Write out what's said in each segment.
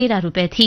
रुपए थी।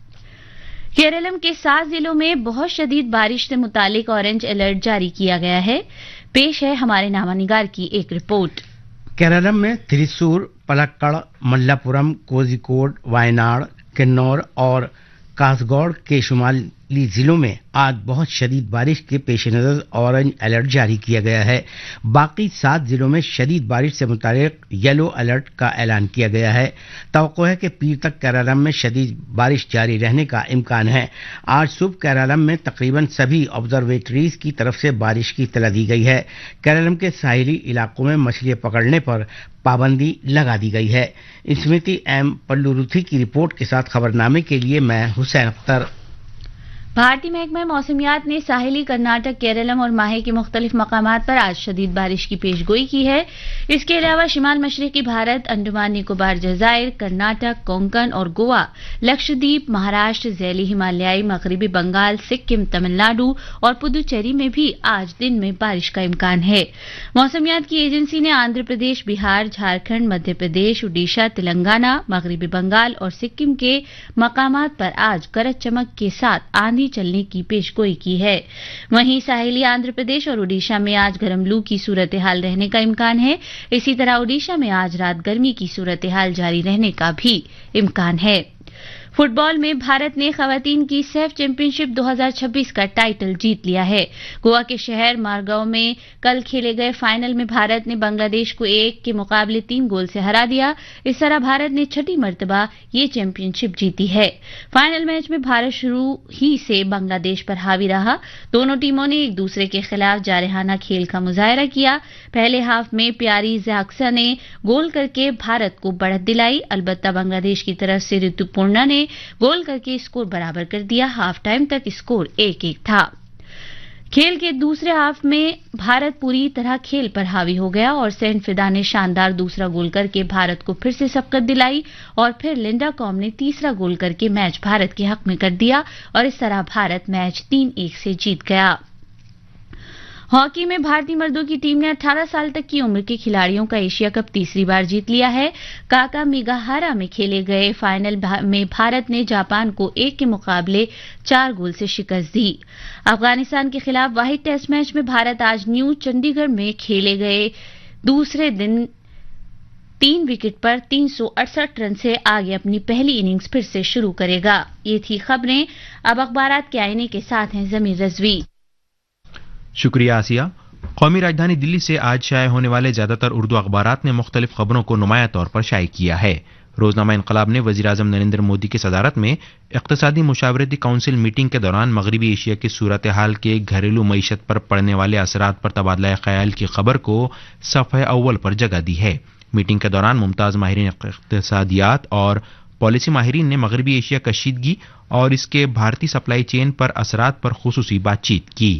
केरलम के 7 जिलों में बहुत शदीद बारिश से मुतालिक ऑरेंज अलर्ट जारी किया गया है। पेश है हमारे नामानिगार की एक रिपोर्ट। केरलम में त्रिशूर, पलक्कड़, मल्लापुरम, कोझिकोड, वायनाड, किन्नौर और कासरगोड के शुमाली जिलों में आज बहुत शदीद बारिश के पेश नजर ऑरेंज अलर्ट जारी किया गया है। बाकी 7 जिलों में शदीद बारिश से मुतालिक येलो अलर्ट का ऐलान किया गया है। तवक्को है कि पीर तक केरलम में शदीद बारिश जारी रहने का इम्कान है। आज सुबह केरलम में तकरीबन सभी ऑब्जर्वेटरीज की तरफ से बारिश की इत्तला दी गई है। केरलम के साहिली इलाकों में मछलियां पकड़ने पर पाबंदी लगा दी गई है। स्मृति एम पल्लुरुथी की रिपोर्ट के साथ खबरनामे के लिए मैं हुसैन अख्तर। भारतीय महकमा मौसमियात ने साहिली कर्नाटक, केरलम और माहे के मुख्तलिफ मकामात पर आज शदीद बारिश की पेशगोई की है। इसके अलावा शिमाल मशरकी भारत, अंडमान निकोबार जजायर, कर्नाटक, कोंकण और गोवा, लक्षद्वीप, महाराष्ट्र, ज़ैली हिमालयाई, मगरबी बंगाल, सिक्किम, तमिलनाडु और पुदुचेरी में भी आज दिन में बारिश का इम्कान है। मौसमियात की एजेंसी ने आंध्र प्रदेश, बिहार, झारखंड, मध्य प्रदेश, उड़ीसा, तेलंगाना, मगरबी बंगाल और सिक्किम के मकामात पर आज गरज चमक के साथ आंधी चलने की पेशगोई की है। वहीं साहिली आंध्र प्रदेश और उड़ीसा में आज गर्म लू की सूरत हाल रहने का इम्कान है। इसी तरह उड़ीसा में आज रात गर्मी की सूरत हाल जारी रहने का भी इम्कान है। फुटबॉल में भारत ने खवातीन की सैफ चैंपियनशिप 2026 का टाइटल जीत लिया है। गोवा के शहर मारगांव में कल खेले गए फाइनल में भारत ने बांग्लादेश को 1 के मुकाबले 3 गोल से हरा दिया। इस तरह भारत ने 6ठी मर्तबा ये चैंपियनशिप जीती है। फाइनल मैच में भारत शुरू ही से बांग्लादेश पर हावी रहा। दोनों टीमों ने एक दूसरे के खिलाफ जारहाना खेल का मुजाहरा किया। पहले हाफ में प्यारी ज़ाक्सा ने गोल करके भारत को बढ़त दिलाई। अलबत्ता बांग्लादेश की तरफ से ऋतुपूर्णा ने गोल करके स्कोर बराबर कर दिया। हाफ टाइम तक स्कोर 1-1 था। खेल के दूसरे हाफ में भारत पूरी तरह खेल पर हावी हो गया और सेंट फिदा ने शानदार दूसरा गोल करके भारत को फिर से सबकत दिलाई और फिर लिंडा कॉम ने तीसरा गोल करके मैच भारत के हक में कर दिया और इस तरह भारत मैच 3-1 से जीत गया। हॉकी में भारतीय मर्दों की टीम ने 18 साल तक की उम्र के खिलाड़ियों का एशिया कप तीसरी बार जीत लिया है। काका मिगाहारा में खेले गए फाइनल में भारत ने जापान को 1 के मुकाबले 4 गोल से शिकस्त दी। अफगानिस्तान के खिलाफ वाहिद टेस्ट मैच में भारत आज न्यू चंडीगढ़ में खेले गए दूसरे दिन 3 विकेट पर 368 रन से आगे अपनी पहली इनिंग्स फिर से शुरू करेगा। ये थी खबरें। अब अखबारात के आईने के साथ हैं जमीर रजवी। शुक्रिया आसिया। कौमी राजधानी दिल्ली से आज शाये होने वाले ज्यादातर उर्दू अखबारात ने मुख्तलिफ खबरों को नुमाया तौर पर शाये किया है। रोजनामा इनकलाब ने वज़ीर-ए-आज़म नरेंद्र मोदी की सदारत में इक़्तिसादी मुशावरती काउंसिल मीटिंग के दौरान मगरबी एशिया की सूरत हाल के घरेलू मईशत पर पड़ने वाले असरात पर तबादला ख्याल की खबर को सफ़े अव्वल पर जगह दी है। मीटिंग के दौरान मुमताज़ माहिरीन इक़्तिसादियात और पॉलिसी माहिरीन ने मगरबी एशिया कशीदगी और इसके भारतीय सप्लाई चेन पर असरात पर खुसूसी बातचीत की।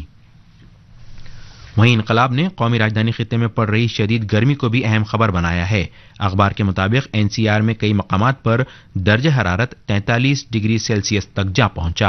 वहीं इनकलाब ने कौमी राजधानी खित्ते में पड़ रही शदीद गर्मी को भी अहम खबर बनाया है। अखबार के मुताबिक एनसीआर में कई मकामात पर दर्ज हरारत 43 डिग्री सेल्सियस तक जा पहुंचा।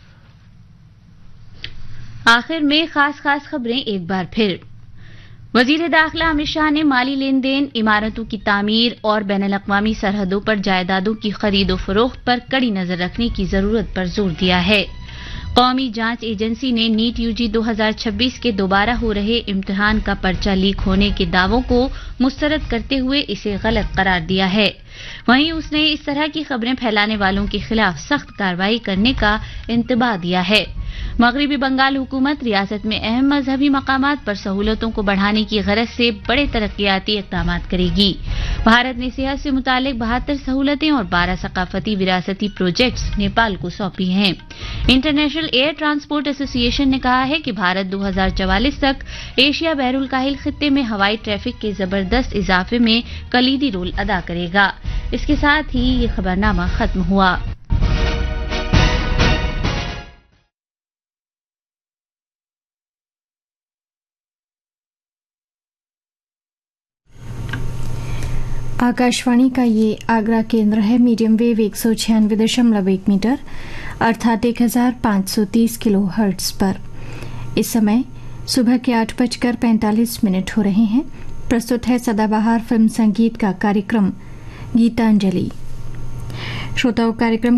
आखिर में खास खबरें एक बार फिर। वजीर दाखिला अमित शाह ने माली लेन देन, इमारतों की तामीर और बैनुल-अक़वामी सरहदों पर जायदादों की खरीदो फरोख्त पर कड़ी नजर रखने की जरूरत पर जोर दिया है। कौमी जांच एजेंसी ने नीट यूजी 2026 के दोबारा हो रहे इम्तिहान का पर्चा लीक होने के दावों को मुस्तरद करते हुए इसे गलत करार दिया है। वहीं उसने इस तरह की खबरें फैलाने वालों के खिलाफ सख्त कार्रवाई करने का इंतबाह दिया है। मगरबी बंगाल हुकूमत रियासत में अहम मजहबी मकामात पर सहूलतों को बढ़ाने की गरज से बड़े तरक्याती इक़दाम करेगी। भारत ने सेहत से मुतालिक 72 सहूलतें और 12 सकाफती विरासती प्रोजेक्ट्स नेपाल को सौंपी हैं। इंटरनेशनल एयर ट्रांसपोर्ट एसोसिएशन ने कहा है कि भारत 2044 तक एशिया बहरुल काहिल खित्ते में हवाई ट्रैफिक के जबरदस्त इजाफे में कलीदी रोल अदा करेगा। इसके साथ ही ये खबरनामा खत्म हुआ। आकाशवाणी का ये आगरा केंद्र है। मीडियम वेव 196.1 मीटर अर्थात 1530 किलो हर्ट्ज पर। इस समय सुबह के 8:45 हो रहे हैं। प्रस्तुत है सदाबहार फिल्म संगीत का कार्यक्रम गीतांजलि। श्रोताओं कार्यक्रम